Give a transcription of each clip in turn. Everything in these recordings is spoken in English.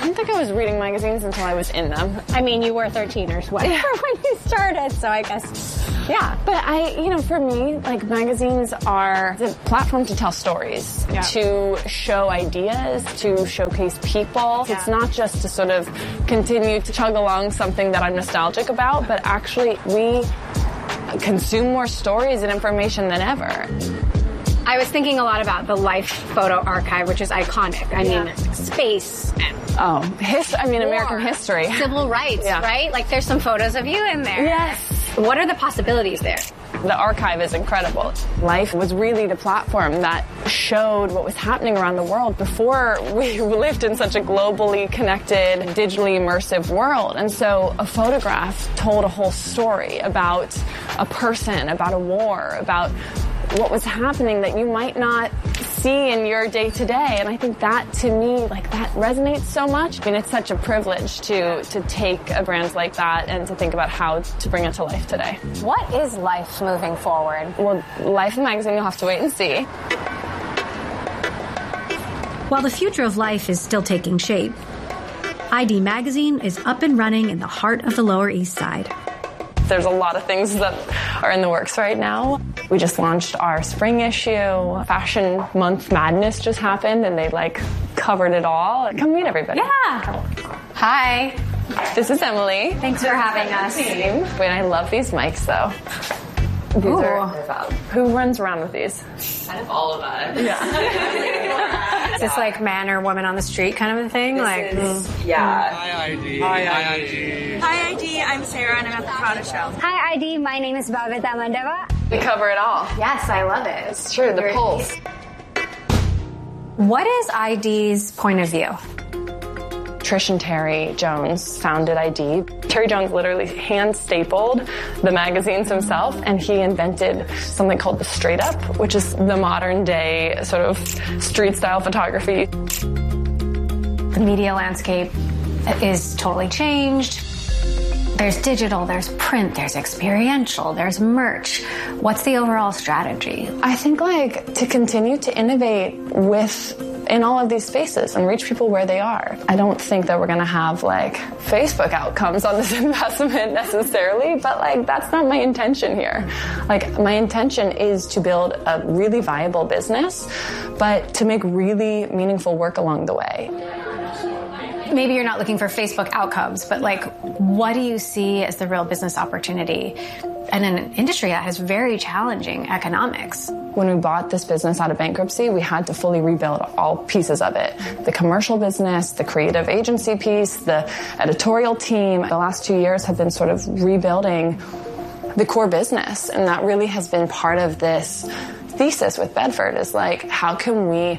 don't think I was reading magazines until I was in them. I mean, you were 13 or whatever when you started, so I guess, yeah. But for me, like, magazines are the platform to tell stories, to show ideas, to showcase people. Yeah. It's not just to sort of continue to chug along something that I'm nostalgic about, but actually we consume more stories and information than ever. I was thinking a lot about the Life photo archive, which is iconic. I mean, space. American history. Civil rights, right? Like, there's some photos of you in there. Yes. What are the possibilities there? The archive is incredible. Life was really the platform that showed what was happening around the world before we lived in such a globally connected, digitally immersive world. And so a photograph told a whole story about a person, about a war, about what was happening that you might not see in your day-to-day. And I think that, to me, like, that resonates so much. I mean, it's such a privilege to take a brand like that and to think about how to bring it to life today. What is Life moving forward? Well, Life magazine, you'll have to wait and see. While the future of Life is still taking shape, ID Magazine is up and running in the heart of the Lower East Side. There's a lot of things that are in the works right now. We just launched our spring issue. Fashion Month Madness just happened, and they, covered it all. Come meet everybody. Yeah. Hi. This is Emily. Thanks for having us. Wait, I love these mics, though. These are, who runs around with these? Kind of all of us. Yeah. Is this like man or woman on the street kind of a thing? Yeah. Hi, ID. Hi, ID. Hi, ID. I'm Sarah, and I'm at the Prada show. Hi, ID. My name is Bhavita Mandava. We cover it all. Yes, I love it. It's true, the pulse. What is ID's point of view? Trish and Terry Jones founded ID. Terry Jones literally hand stapled the magazines himself, and he invented something called the straight up, which is the modern day sort of street style photography. The media landscape is totally changed. There's digital, there's print, there's experiential, there's merch. What's the overall strategy? I think to continue to innovate in all of these spaces and reach people where they are. I don't think that we're going to have Facebook outcomes on this investment necessarily, but that's not my intention here. My intention is to build a really viable business, but to make really meaningful work along the way. Maybe you're not looking for Facebook outcomes, but what do you see as the real business opportunity in an industry that has very challenging economics? When we bought this business out of bankruptcy, we had to fully rebuild all pieces of it. The commercial business, the creative agency piece, the editorial team. The last 2 years have been sort of rebuilding the core business, and that really has been part of this thesis with Bedford is how can we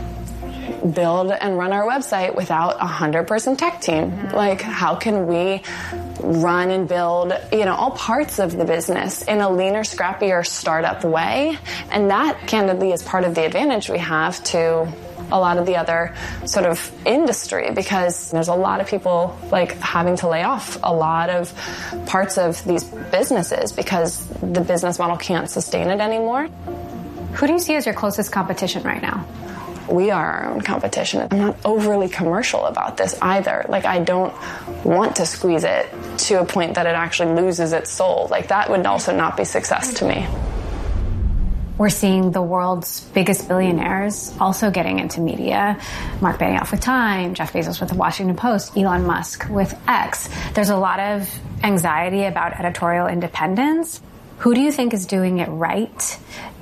build and run our website without 100% tech team? How can we run and build, all parts of the business in a leaner, scrappier startup way? And that, candidly, is part of the advantage we have to a lot of the other sort of industry, because there's a lot of people having to lay off a lot of parts of these businesses because the business model can't sustain it anymore. Who do you see as your closest competition right now? We are our own competition. I'm not overly commercial about this either. I don't want to squeeze it to a point that it actually loses its soul. That would also not be success to me. We're seeing the world's biggest billionaires also getting into media. Mark Benioff with Time, Jeff Bezos with the Washington Post, Elon Musk with X. There's a lot of anxiety about editorial independence. Who do you think is doing it right?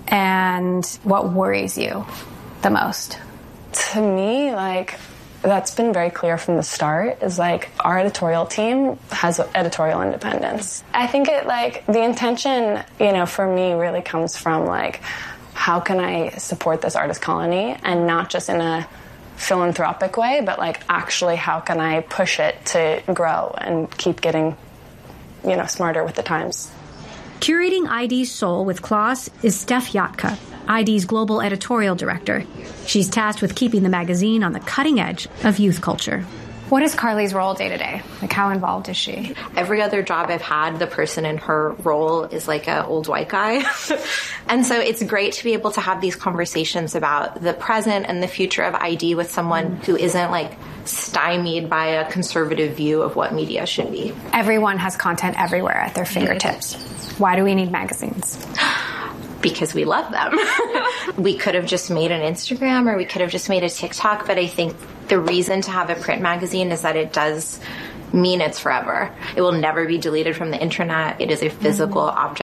And what worries you the most? To me, that's been very clear from the start, is our editorial team has editorial independence. I think the intention, for me really comes from how can I support this artist colony, and not just in a philanthropic way, but actually how can I push it to grow and keep getting, smarter with the times. Curating ID's soul with Klaus is Steph Yatka, ID's global editorial director. She's tasked with keeping the magazine on the cutting edge of youth culture. What is Carly's role day to day? How involved is she? Every other job I've had, the person in her role is an old white guy. And so it's great to be able to have these conversations about the present and the future of ID with someone who isn't stymied by a conservative view of what media should be. Everyone has content everywhere at their fingertips. Why do we need magazines? Because we love them. We could have just made an Instagram or we could have just made a TikTok, but I think the reason to have a print magazine is that it does mean it's forever. It will never be deleted from the internet. It is a physical object